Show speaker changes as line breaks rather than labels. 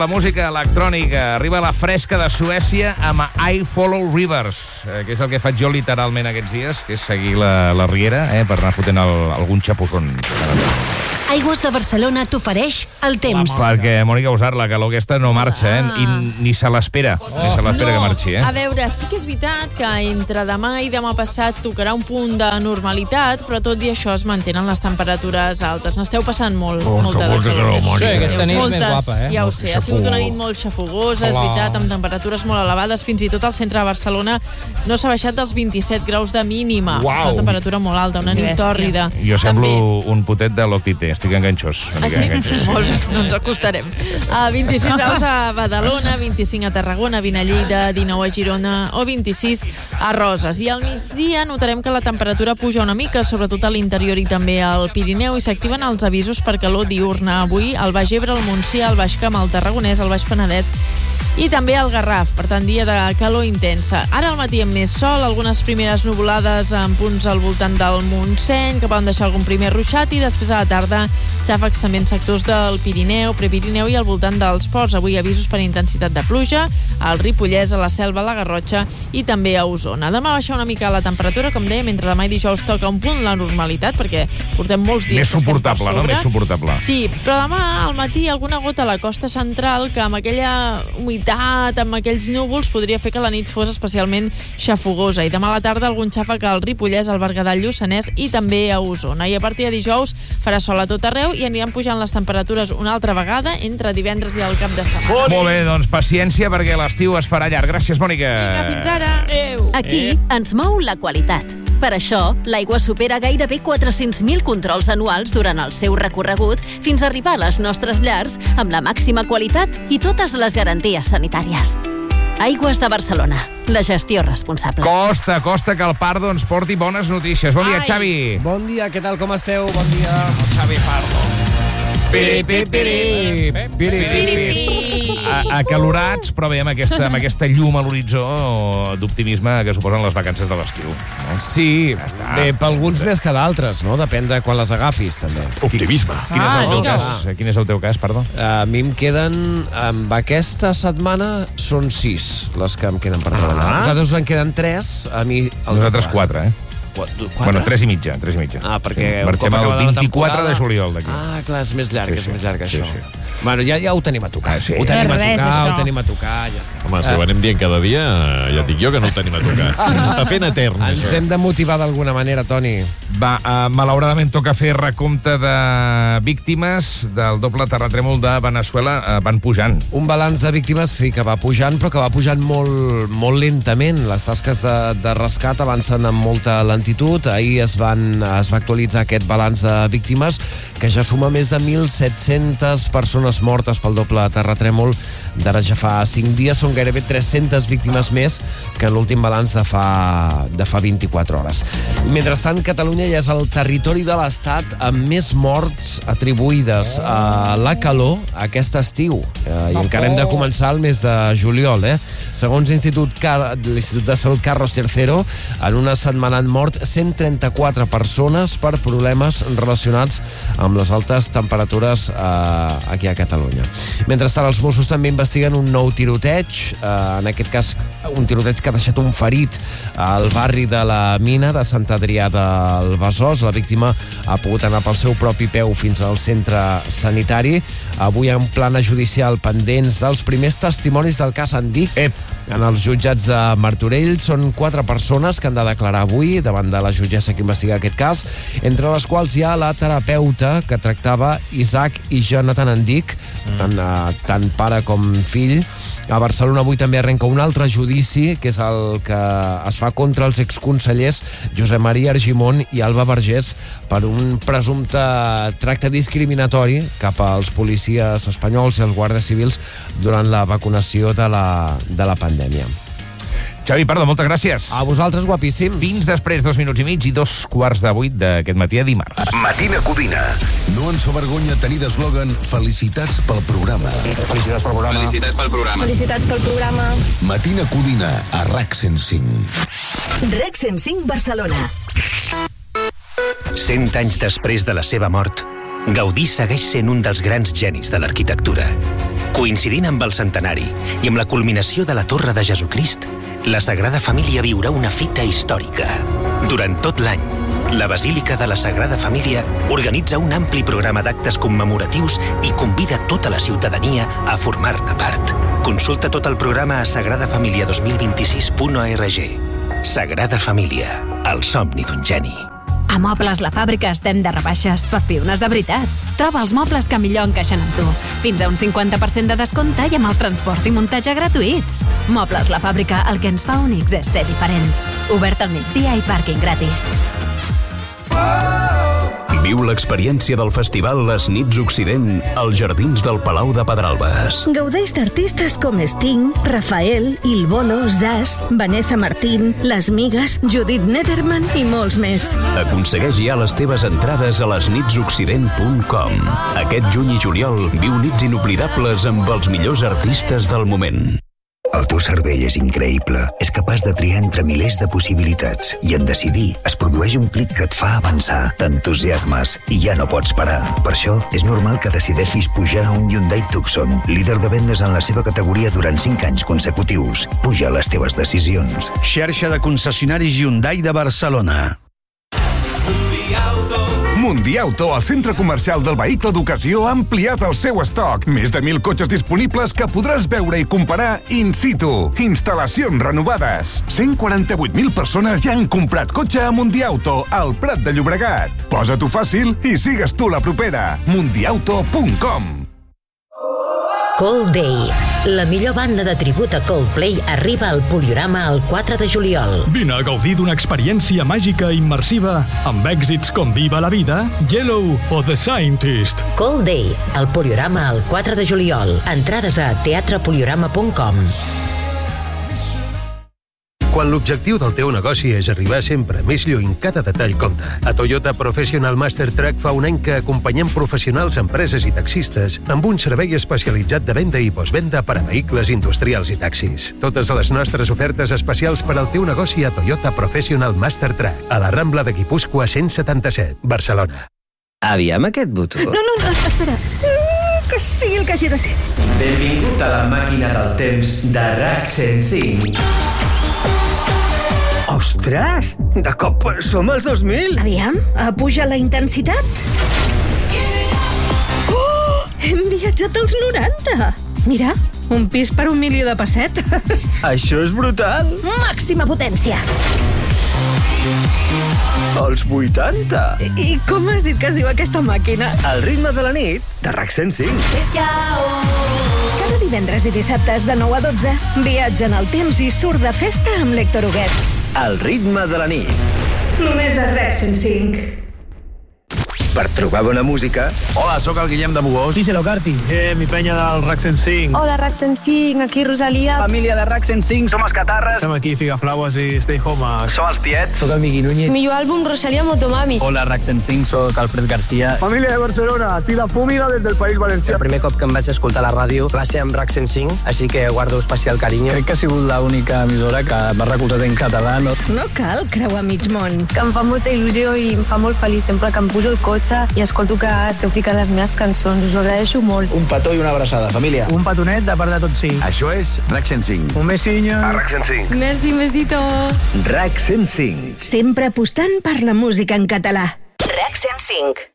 La música electrònica. Arriba la fresca de Suècia amb I Follow Rivers, que és el que faig jo literalment aquests dies, que és seguir la riera per anar fotent algun xapusson.
Aigües de Barcelona t'ofereix el temps.
Perquè, Mònica Usar, la calor aquesta no marxa, i ni se l'espera. Ni se l'espera que marxi,
A veure, sí que és veritat que entre demà i demà passat tocarà un punt de normalitat, però tot i això es mantenen les temperatures altes. N'esteu passant molta de calor.
Sí, aquesta nit és més guapa,
Ja ho sé, ha sigut una nit molt xafogosa, és veritat, amb temperatures molt elevades. Fins i tot al centre de Barcelona no s'ha baixat dels 27 graus de mínima. Una temperatura molt alta, una nit tòrrida.
Jo semblo un potet de l'Octite, estic enganxós.
Sí? Molt bé, no ens acostarem. 26 graus a Badalona, 25 a Tarragona, 20 a Lleida, 19 a Girona o 26 a Roses. I al migdia notarem que la temperatura puja una mica, sobretot a l'interior i també al Pirineu, i s'activen els avisos per calor diurna avui al Baix Ebre, al Montsià, al Baix Camp, al Tarragonès, al Baix Penedès i també al Garraf. Per tant, dia de calor intensa. Ara al matí amb més sol, algunes primeres nuvolades en punts al voltant del Montseny, que poden deixar algun primer ruixat, i després a la tarda xàfecs també en sectors del Pirineu, Prepirineu i al voltant dels ports. Avui avisos per intensitat de pluja al Ripollès, a la Selva, a la Garrotxa i també a Osona. Demà baixa una mica la temperatura, com dèiem, entre demà i dijous toca un punt la normalitat, perquè portem molts dies
més suportable, no? Més suportable.
Sí, però demà al matí alguna gota a la costa central que amb aquella humitat, amb aquells núvols, podria fer que la nit fos especialment xafogosa. I demà a la tarda algun xàfec al Ripollès, al Berguedà, al Lluçanès i també a Osona. I a partir de dijous farà sol a tot arreu i aniran pujant les temperatures una altra vegada entre divendres i el cap de setmana.
Molt bé, doncs paciència perquè l'estiu es farà llarg. Gràcies, Mònica.
Vinga, fins ara.
Aquí ens mou la qualitat. Per això, l'aigua supera gairebé 400.000 controls anuals durant el seu recorregut fins a arribar a les nostres llars amb la màxima qualitat i totes les garanties sanitàries. Aigües de Barcelona, la gestió responsable.
Costa que el Pardo ens porti bones notícies. Bon dia, Xavi.
Bon dia, què tal, com esteu? Bon dia.
Xavi Pardo. Acalorats, però bé, amb aquesta llum a l'horitzó d'optimisme que suposen les vacances de l'estiu.
Sí, bé, per alguns més que d'altres, no? Depèn de quan les agafis, també.
Optimisme. Quin és el teu cas, perdó?
A mi em queden, amb aquesta setmana, són 6 les que em queden per treballar. Nosaltres en queden 3, a mi...
Nosaltres 4, Bueno, 3 i mitja.
Ah, perquè...
Marxem el 24 de juliol d'aquí.
Ah, clar, és més llarg, això.
Sí.
Bueno, ja ho tenim a tocar. Ho tenim a tocar, ja està.
Home, si ho anem dient cada dia, ja et dic jo que no ho tenim a tocar. S'està fent etern,
Ens
això.
hem de motivar d'alguna manera, Toni.
Va, malauradament toca fer recompte de víctimes del doble terratrèmol de Veneçuela. Van pujant.
Un balanç de víctimes sí que va pujant, però que va pujant molt lentament. Les tasques de rescat avancen amb molta lentitud. Ahir es va actualitzar aquest balanç de víctimes, que ja suma més de 1.700 persones mortes pel doble terratrèmol d'ara ja fa 5 dies. Són gairebé 300 víctimes més que en l'últim balanç de fa 24 hores. Mentrestant, Catalunya ja és el territori de l'Estat amb més morts atribuïdes a la calor aquest estiu. I encara hem de començar el mes de juliol, Segons l'Institut de Salut Carlos III, en una setmana han mort 134 persones per problemes relacionats amb les altes temperatures aquí a Catalunya. Mentrestant, els Mossos també investiguen un nou tiroteig, en aquest cas un tiroteig que ha deixat un ferit al barri de la Mina de Sant Adrià del Besòs. La víctima ha pogut anar pel seu propi peu fins al centre sanitari. Avui hi ha un plana judicial pendents dels primers testimonis del cas Andic. En els jutjats de Martorell són 4 persones que han de declarar avui davant de la jutgessa que investiga aquest cas, entre les quals hi ha la terapeuta que tractava Isaac i Jonathan Andic, tant pare com fill. A Barcelona avui també arrenca un altre judici, que és el que es fa contra els exconsellers Josep Maria Argimon i Alba Vergés per un presumpte tracte discriminatori cap als policies espanyols i els guàrdies civils durant la vacunació de la pandèmia.
Xavi Pardo, moltes gràcies.
A vosaltres, guapíssims.
Fins després, 2 minuts i mig i 2:15 d'aquest matí a dimarts.
Matina Codina. No ens fa vergonya tenir d'eslògan felicitats pel programa.
Felicitats pel programa.
Felicitats pel programa.
Felicitats pel programa.
Matina Codina a RAC 105.
RAC 105 Barcelona.
100 anys després de la seva mort, Gaudí segueix sent un dels grans genis de l'arquitectura.
Coincidint amb el centenari i amb la culminació de la Torre de Jesucrist, la Sagrada Família viurà una fita històrica. Durant tot l'any, la Basílica de la Sagrada Família organitza un ampli programa d'actes commemoratius i convida tota la ciutadania a formar-ne part. Consulta tot el programa a sagradafamilia2026.org. Sagrada Família, el somni d'un geni.
A Mobles La Fàbrica estem de rebaixes per piunes de veritat. Troba els mobles que millor encaixen amb tu. Fins a un 50% de descompte i amb el transport i muntatge gratuïts. Mobles La Fàbrica, el que ens fa únics és ser diferents. Obert al migdia i pàrquing gratis.
Viu l'experiència del festival Les Nits Occident als Jardins del Palau de Pedralbes.
Gaudeix d'artistes com Sting, Rafael, Il Bolo, Zaz, Vanessa Martín, Les Migues, Judith Nederman i molts més.
Aconsegueix ja les teves entrades a lesnitsoccident.com. Aquest juny i juliol viu nits inoblidables amb els millors artistes del moment.
El teu cervell és increïble. És capaç de triar entre milers de possibilitats. I en decidir es produeix un clic que et fa avançar. T'entusiasmes i ja no pots parar. Per això és normal que decideixis pujar a un Hyundai Tucson, líder de vendes en la seva categoria durant 5 anys consecutius. Puja les teves decisions.
Xarxa de concessionaris Hyundai de Barcelona.
Mundiauto, el centre comercial del vehicle d'ocasió, ha ampliat el seu estoc. Més de 1.000 cotxes disponibles que podràs veure i comparar in situ. Instal·lacions renovades. 148.000 persones ja han comprat cotxe a Mundiauto, al Prat de Llobregat. Posa-t'ho fàcil i sigues tu la propera. Mundiauto.com.
Cold Day. La millor banda de tribut a Coldplay arriba al Poliorama el 4 de juliol.
Vine a gaudir d'una experiència màgica i immersiva amb èxits com Viva la Vida, Yellow o The Scientist.
Cold Day, al Poliorama el 4 de juliol. Entrades a teatrepoliorama.com.
Quan l'objectiu del teu negoci és arribar sempre més lluny, cada detall compta. A Toyota Professional Master Track fa un any que acompanyem professionals, empreses i taxistes amb un servei especialitzat de venda i postvenda per a vehicles industrials i taxis. Totes les nostres ofertes especials per al teu negoci a Toyota Professional Master Track, a la Rambla de Guipúscoa 177, Barcelona.
Aviam aquest botó.
No, espera. Que sigui el que hagi de ser.
Benvingut a la màquina del temps de RAC 105. Ostres! De cop som als 2000!
Aviam, puja la intensitat. Oh! Hem viatjat als 90! Mira, un pis per 1 milió de pessetes.
Això és brutal!
Màxima potència!
Els 80!
I com has dit que es diu aquesta màquina?
El ritme de la nit de RAC 105.
Cada divendres i dissabtes de 9 a 12, viatja en el temps i surt de festa amb l'Héctor Huguet.
El ritme de la nit.
Només a RAC 105.
Per trobar bona música...
Hola, sóc el Guillem de Bugós.
Díselo, Carti.
Mi penya del RAC 105.
Hola, RAC 105, aquí Rosalia.
Família de RAC 105,
som els Catarres.
Som aquí Figaflaues i Stay Home.
Som els Tiets.
Soc el Miqui Núñez.
Millor àlbum, Rosalia Motomami.
Hola, RAC 105, soc Alfred García.
Família de Barcelona, si la fúmiga des del País Valencià.
El primer cop que em vaig escoltar a la ràdio va ser amb RAC 105, així que guardo especial carinyo. Crec que ha sigut l'única emissora que m'ha recolzat en català.
No cal creuar mig món.
Que em fa molta il·lusió i em fa molt feliç sempre que em pujo al cotxe i escolto que esteu ficant les meves cançons. Us ho agraeixo molt.
Un petó i una abraçada, família.
Un petonet de part de tots 5.
Això és RAC 105.
Un besinyo.
A RAC 105.
Merci, besito.
RAC 105.
Sempre apostant per la música en català.
RAC 105.